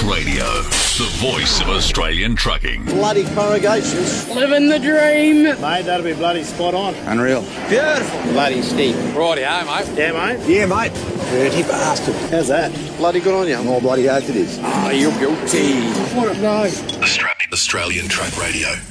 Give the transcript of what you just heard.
Radio, the voice of Australian trucking. Bloody corrugations. Living the dream. Mate, that'll be bloody spot on. Unreal. Beautiful. Bloody steep. Rightio, mate. Yeah, mate. Yeah, mate. Dirty bastard. How's that? Bloody good on you. More bloody oath it is. Ah, you're guilty. What a night. Australian Truck Radio.